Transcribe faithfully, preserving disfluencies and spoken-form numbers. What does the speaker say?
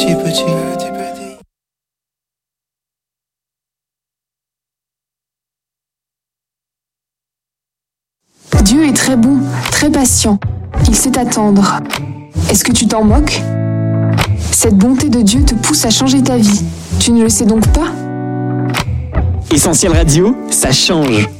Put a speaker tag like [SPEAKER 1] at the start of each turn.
[SPEAKER 1] petit, petit, petit, petit.
[SPEAKER 2] Dieu est très bon, très patient. Il sait attendre. Est-ce que tu t'en moques ? Cette bonté de Dieu te pousse à changer ta vie. Tu ne le sais donc pas ?
[SPEAKER 3] Essentiel Radio, ça change.